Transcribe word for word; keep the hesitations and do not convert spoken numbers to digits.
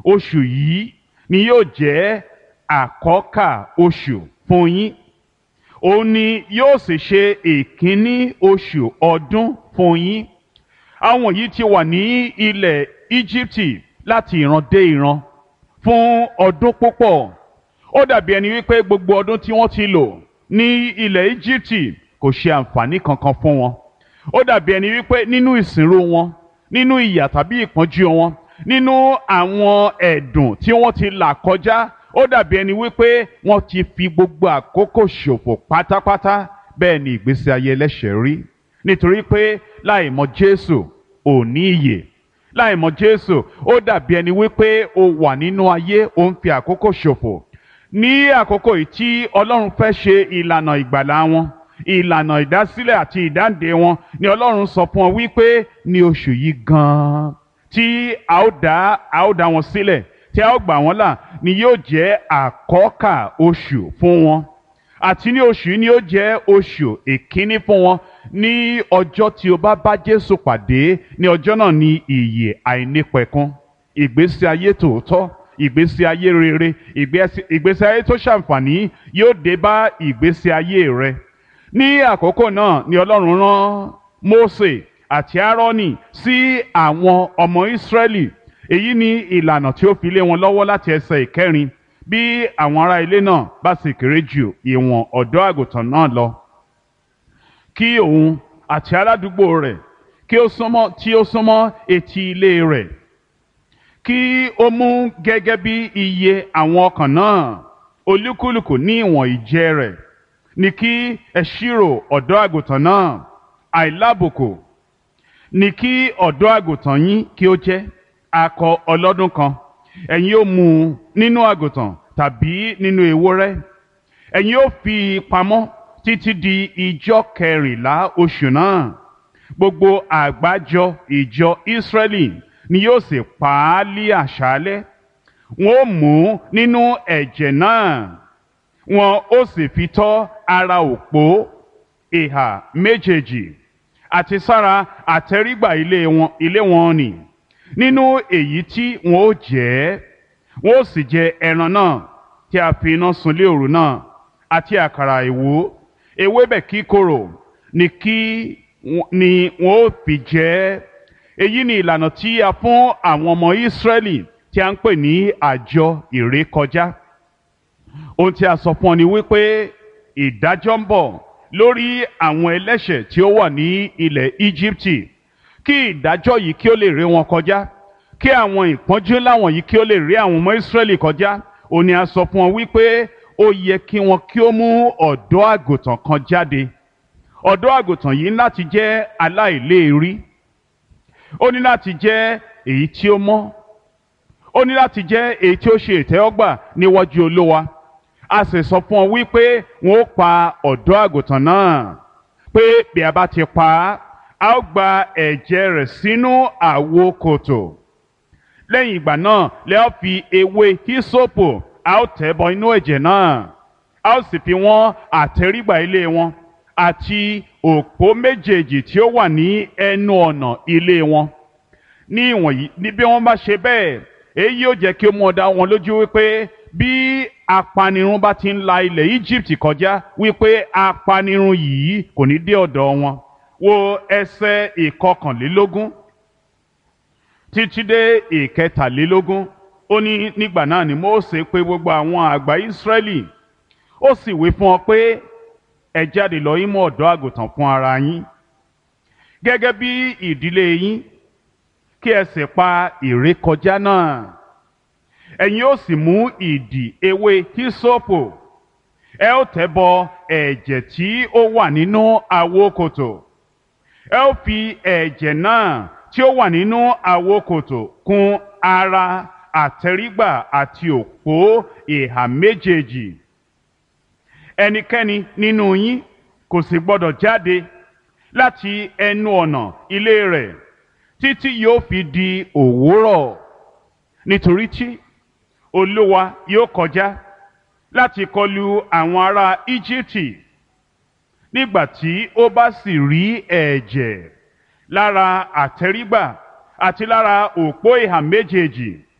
oṣù yìí ni yóò jẹ́ àkọ́kà oṣù fún yín, òun ni yóò sì ṣe ìkíní oṣù ọdún fún yín. Àwọn yìí ti wà ní ilẹ̀ Íjíbítì láti ìran dé ìran fún ọdún púpọ̀. Ó dàbí ẹni wípé gbogbo ọdún tí wọ́n ti lò ní ilẹ̀ Íjíbítì kò ṣe àǹfààní kankan fún wọn. Ó dàbí ẹni wípé nínú ìsìnrú wọn, nínú ìyà tàbí ìpọ́njú wọn, nínú àwọn ẹ̀dùn tí wọ́n ti là kọjá, ó dàbí ẹni wípé wọ́n ti fi gbogbo àkókò ṣòfò pátápátá. Bẹ́ẹ̀ ni ìgbésí ayé ẹlẹ́ṣẹ̀ rí, nítorí pé láì mọ̀ Jésù ò ní ìyè. Láì mọ̀ Jésù ó dàbí ẹni wípé o wà nínú ayé, o ń fi àkókò ṣòfò. Ní àkókò yìí tí Ọlọ́run fẹ́ ṣe ìlànà ìgbàlà wọn, ìlànà ìdásílẹ̀ àti ìdáǹdè wọn, ni Ọlọ́run sọ fún wọn wípé ní oṣù yìí gan-an tí a ó dá a ó dá wọn sílẹ̀, tí a ó gbà wọ́n là, ni yóò jẹ́ àkọ́kà oṣù fún wọn. Àti ní oṣù yìí ni yóò jẹ́ oṣù ìkíní fún wọn. Ní ọjọ́ tí o bá bá Jésù pàdé, ní ọjọ́ náà ni ìyè àìnípẹ̀kun, ìgbésí ayé tòótọ́, ìgbésí ayé rere, ìgbésí ayé tó ṣàǹfààní yóò dé bá ìgbésí ayé rẹ. Ní àkókò náà ni Ọlọ́run rán Mósè àti Áárónì sí àwọn ọmọ Ísírẹ́lì. Èyí ni ìlànà tí ó fi lé wọn lọ́wọ́ láti ẹsẹ̀ ìkẹrin. Bí àwọn ará ilé náà bá sì kéré jù ìwọ̀n ọ̀dọ́ àgùntàn náà lọ, kí òun àti aládùúgbò rẹ̀ kí ó súnmọ́ tí ó súnmọ́ etí ilé rẹ̀, kí ó mú gẹ́gẹ́ bí iye àwọn ọkàn náà, olúkúlùkù ní ìwọ̀n ìjẹ rẹ̀, ní kí ẹ ṣírò ọ̀dọ́ àgùntàn náà. Àìlábùkù ní kí ọ̀dọ́ àgùntàn yín kí ó jẹ́, akọ ọlọ́dún kan. Ẹ̀yin ó mú un nínú àgùntàn tàbí nínú ewúrẹ́. Ẹ̀yin ó fi pamọ́ títí di ijọ́ kẹrìnlá oṣù náà. Gbogbo àgbájọ ìjọ Ísírẹ́lì ni yóò sì pa á lí àṣálẹ́. Wọn ó mú nínú ẹ̀jẹ̀ náà, wọn ó sì fi tọ́ ara òpó ìhà méjèèjì àti sára àtẹ́rígbà ilé wọn ilé wọn nì. Nínú èyí tí wọn ó jẹ, wọn ó sì jẹ ẹran náà tí a fi iná sun lé òru náà, àti àkàrà ìwú, ewébẹ̀ kíkorò ni kí ni wọn ó fi jẹ. Èyí ni ìlànà tí a fún àwọn ọmọ Ísírẹ́lì tí a ń pè ní àjọ ìrékọjá. Ohun tí a sọ fún ọ ni wípé ìdájọ́ ń bọ̀ lórí àwọn ẹlẹ́ṣẹ̀ tí ó wà ní ilẹ̀ Íjíbítì, kí ìdájọ́ yìí kí ó lè ré wọn kọjá, kí àwọn ìpọ́njú láwọn yìí kí ó lè ré àwọn ọmọ Ísírẹ́lì kọjá. Ó ní a sọ fún wọn wípé ó yẹ kí wọn kí ó mú ọ̀dọ́ àgùntàn kan jáde. Ọ̀dọ́ àgùntàn yìí ní láti jẹ́ aláìléèrí, ó ní láti jẹ́ èyí tí ó mọ́, ó ní láti jẹ́ èyí tí ó ṣe ìtẹ́wọ́gbà níwájú Olúwa. A sì sọ fún ọ wípé wọn ó pa ọ̀dọ́ àgùntàn náà, pé bí a bá ti pa á, a ó gba ẹ̀jẹ̀ rẹ̀ sínú àwo kòtò. Lẹ́yìn ìgbà náà lẹ́ ó fi ewé hísópù, a ó tẹ̀ bọ inú ẹ̀jẹ̀ náà, a ó sì fi wọ́n àtẹ́rígbà ilé wọn àti òpó méjèèjì tí ó wà ní ẹnu ọ̀nà ilé wọn. Ní ìwọ̀nyí ní bí wọ́n bá ṣe bẹ́ẹ̀, èyí yóò jẹ́ kí ó mú ọ dá wọn lójú wípé bí apanirun bá ti ń la ilẹ̀ Íjíbítì kọjá, wípé apanirun yìí kò ní dé ọ̀dọ̀ wọn. Wo ẹsẹ̀ ìkọkànlélógún títí dé ìkẹtàlélógún. Ó ní nígbà náà ni Mósè pè gbogbo àwọn àgbà Ísírẹ́lì, ó sì wí fún ọ pé ẹ jáde lọ yín mú ọ̀dọ́ àgùntàn fún ara yín gẹ́gẹ́ bí ìdílé yín, kí ẹ sì pa ìrékọjá náà. Ẹ̀yin ó sì mú ìdì ewé hísópù, ẹ ó tẹ̀ bọ ẹ̀jẹ̀ tí ó wà nínú àwo kòtò. Ẹ ó fi ẹ̀jẹ̀ náà tí ó wà nínú àwo kòtò kùn ara àtẹ́rígbà àti òpó ìhà méjèèjì. Ẹnikẹ́ni nínú yín kò sì gbọdọ̀ jáde láti ẹnu ọ̀nà ilé rẹ̀ títí yóò fi di òwúrọ̀, nítorí tí Olúwa yóò kọjá láti kọlu àwọn ará Íjíbítì. Nígbà tí ó bá sì rí ẹ̀jẹ̀ lára àtẹ́rígbà àti lára òpó ìhà méjèèjì,